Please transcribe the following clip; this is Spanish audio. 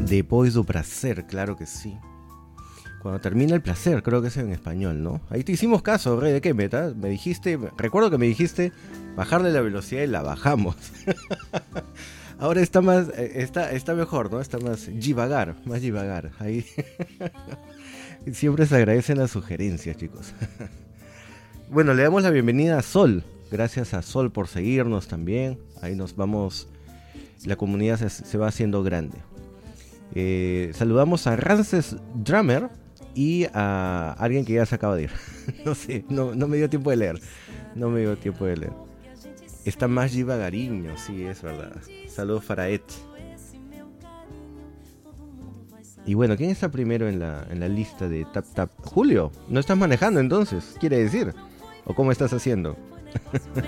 Depois do placer, claro que sí. Cuando termina el placer, creo que es en español, ¿no? Ahí te hicimos caso, Rey, ¿de qué meta? Me dijiste, recuerdo que me dijiste bajarle la velocidad y la bajamos. Ahora está más, está mejor, ¿no? Está más divagar. Ahí siempre se agradecen las sugerencias, chicos. Bueno, le damos la bienvenida a Sol. Gracias a Sol por seguirnos también. Ahí nos vamos, la comunidad se va haciendo grande. Saludamos a Rances Drummer y a alguien que ya se acaba de ir. No sé, no me dio tiempo de leer. Está más divagariño, sí, es verdad. Saludos para Ed. Y bueno, ¿quién está primero en la lista de Tap Tap? Julio, ¿no estás manejando entonces? ¿Quiere decir? ¿O cómo estás haciendo?